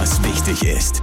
was wichtig ist.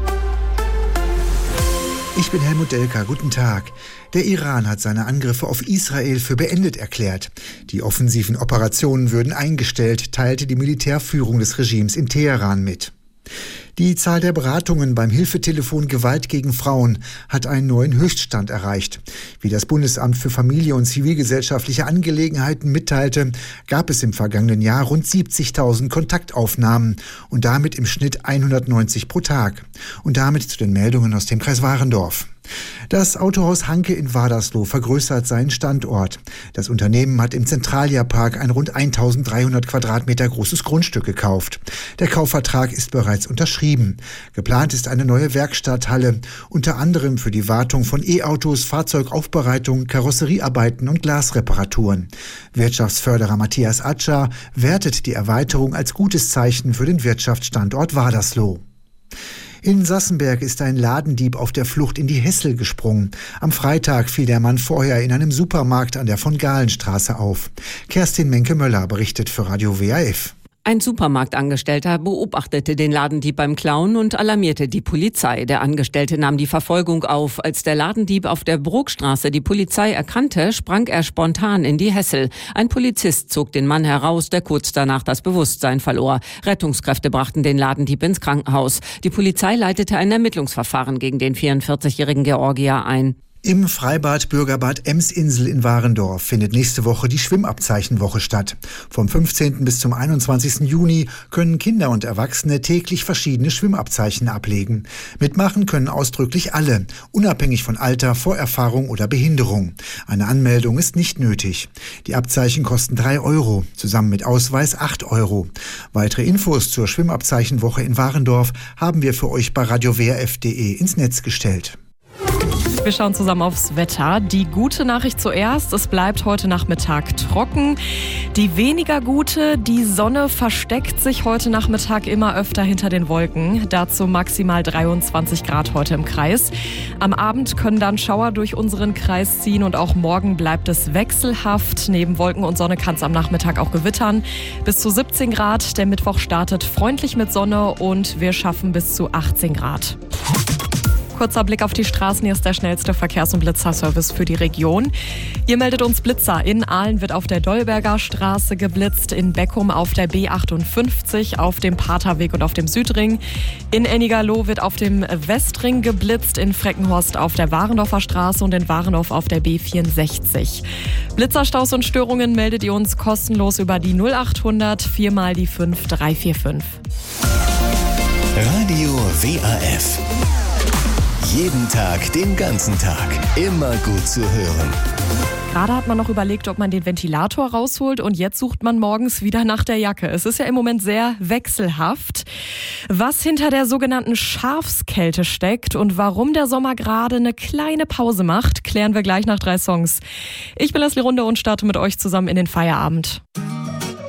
Ich bin Helmut Delka, guten Tag. Der Iran hat seine Angriffe auf Israel für beendet erklärt. Die offensiven Operationen würden eingestellt, teilte die Militärführung des Regimes in Teheran mit. Die Zahl der Beratungen beim Hilfetelefon Gewalt gegen Frauen hat einen neuen Höchststand erreicht. Wie das Bundesamt für Familie und zivilgesellschaftliche Angelegenheiten mitteilte, gab es im vergangenen Jahr rund 70.000 Kontaktaufnahmen und damit im Schnitt 190 pro Tag. Und damit zu den Meldungen aus dem Kreis Warendorf. Das Autohaus Hanke in Wadersloh vergrößert seinen Standort. Das Unternehmen hat im Zentralia-Park ein rund 1.300 Quadratmeter großes Grundstück gekauft. Der Kaufvertrag ist bereits unterschrieben. Geplant ist eine neue Werkstatthalle, unter anderem für die Wartung von E-Autos, Fahrzeugaufbereitung, Karosseriearbeiten und Glasreparaturen. Wirtschaftsförderer Matthias Atscher wertet die Erweiterung als gutes Zeichen für den Wirtschaftsstandort Wadersloh. In Sassenberg ist ein Ladendieb auf der Flucht in die Hessel gesprungen. Am Freitag fiel der Mann vorher in einem Supermarkt an der Von-Galen-Straße auf. Kerstin Menke-Möller berichtet für Radio WAF. Ein Supermarktangestellter beobachtete den Ladendieb beim Klauen und alarmierte die Polizei. Der Angestellte nahm die Verfolgung auf. Als der Ladendieb auf der Bruckstraße die Polizei erkannte, sprang er spontan in die Hessel. Ein Polizist zog den Mann heraus, der kurz danach das Bewusstsein verlor. Rettungskräfte brachten den Ladendieb ins Krankenhaus. Die Polizei leitete ein Ermittlungsverfahren gegen den 44-jährigen Georgier ein. Im Freibad Bürgerbad Emsinsel in Warendorf findet nächste Woche die Schwimmabzeichenwoche statt. Vom 15. bis zum 21. Juni können Kinder und Erwachsene täglich verschiedene Schwimmabzeichen ablegen. Mitmachen können ausdrücklich alle, unabhängig von Alter, Vorerfahrung oder Behinderung. Eine Anmeldung ist nicht nötig. Die Abzeichen kosten 3 €, zusammen mit Ausweis 8 €. Weitere Infos zur Schwimmabzeichenwoche in Warendorf haben wir für euch bei radiowrf.de ins Netz gestellt. Wir schauen zusammen aufs Wetter. Die gute Nachricht zuerst, es bleibt heute Nachmittag trocken. Die weniger gute, die Sonne versteckt sich heute Nachmittag immer öfter hinter den Wolken. Dazu maximal 23 Grad heute im Kreis. Am Abend können dann Schauer durch unseren Kreis ziehen und auch morgen bleibt es wechselhaft. Neben Wolken und Sonne kann es am Nachmittag auch gewittern. Bis zu 17 Grad. Der Mittwoch startet freundlich mit Sonne und wir schaffen bis zu 18 Grad. Kurzer Blick auf die Straßen. Hier ist der schnellste Verkehrs- und Blitzerservice für die Region. Hier meldet uns Blitzer. In Aalen wird auf der Dolberger Straße geblitzt, in Beckum auf der B58, auf dem Paterweg und auf dem Südring. In Ennigerloh wird auf dem Westring geblitzt, in Freckenhorst auf der Warendorfer Straße und in Warendorf auf der B64. Blitzerstaus und Störungen meldet ihr uns kostenlos über die 0800 4 mal die 5345. Radio WAF. Jeden Tag, den ganzen Tag. Immer gut zu hören. Gerade hat man noch überlegt, ob man den Ventilator rausholt und jetzt sucht man morgens wieder nach der Jacke. Es ist ja im Moment sehr wechselhaft. Was hinter der sogenannten Schafskälte steckt und warum der Sommer gerade eine kleine Pause macht, klären wir gleich nach 3 Songs. Ich bin Leslie Runde und starte mit euch zusammen in den Feierabend.